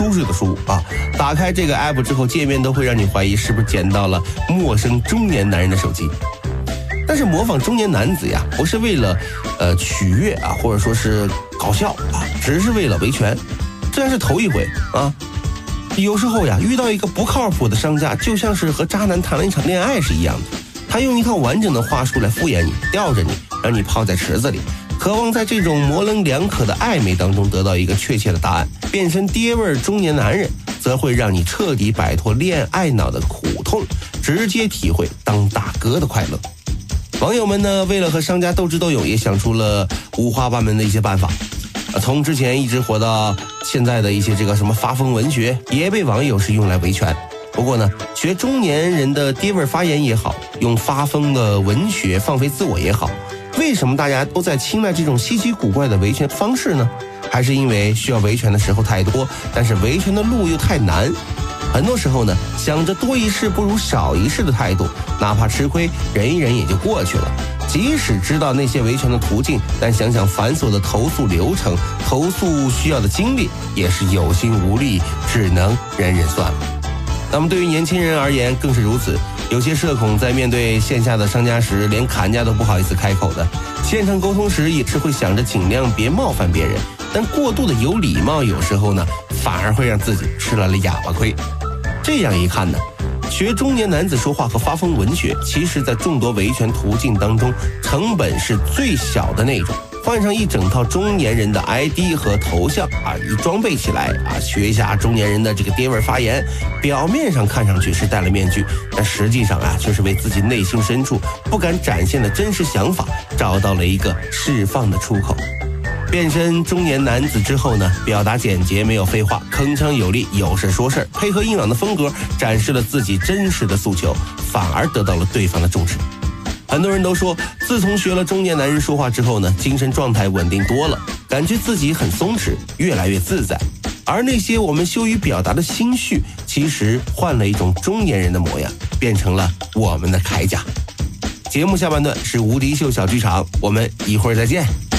舒适的舒啊。打开这个 app 之后，界面都会让你怀疑是不是捡到了陌生中年男人的手机。但是模仿中年男子呀，不是为了取悦啊，或者说是搞笑啊，只是为了维权。这还是头一回啊。有时候呀，遇到一个不靠谱的商家，就像是和渣男谈了一场恋爱是一样的。他用一套完整的话术来敷衍你，吊着你，让你泡在池子里，渴望在这种模棱两可的暧昧当中得到一个确切的答案。变身爹味中年男人，则会让你彻底摆脱恋爱脑的苦痛，直接体会当大哥的快乐。网友们呢，为了和商家斗智斗勇，也想出了五花八门的一些办法。从之前一直火到现在的一些这个什么发疯文学，也被网友是用来维权。不过呢，学中年人的爹味发言也好，用发疯的文学放飞自我也好，为什么大家都在青睐这种稀奇古怪的维权方式呢？还是因为需要维权的时候太多，但是维权的路又太难。很多时候呢，想着多一事不如少一事的态度，哪怕吃亏忍一忍也就过去了。即使知道那些维权的途径，但想想繁琐的投诉流程，投诉需要的精力，也是有心无力，只能忍忍算了。那么对于年轻人而言更是如此，有些社恐在面对线下的商家时，连砍价都不好意思开口的，线上沟通时也是会想着尽量别冒犯别人，但过度的有礼貌有时候呢，反而会让自己吃了哑巴亏。这样一看呢，学中年男子说话和发疯文学，其实在众多维权途径当中，成本是最小的那种。换上一整套中年人的 ID 和头像啊，一装备起来啊，学一下中年人的这个爹味发言，表面上看上去是戴了面具，但实际上啊，却是为自己内心深处不敢展现的真实想法找到了一个释放的出口。变身中年男子之后呢，表达简洁，没有废话，铿锵有力，有事说事，配合硬朗的风格，展示了自己真实的诉求，反而得到了对方的重视。很多人都说，自从学了中年男人说话之后呢，精神状态稳定多了，感觉自己很松弛，越来越自在。而那些我们羞于表达的心绪，其实换了一种中年人的模样，变成了我们的铠甲。节目下半段是无敌秀小剧场，我们一会儿再见。